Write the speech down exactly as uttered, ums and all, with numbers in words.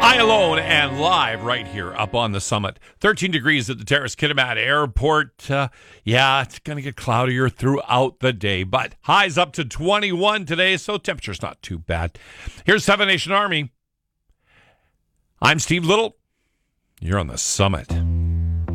I Alone and live right here up on the summit. thirteen degrees at the Terrace Kitimat Airport. Uh, yeah, it's going to get cloudier throughout the day, but highs up to twenty-one today, so temperature's not too bad. Here's Seven Nation Army. I'm Steve Little. You're on the summit.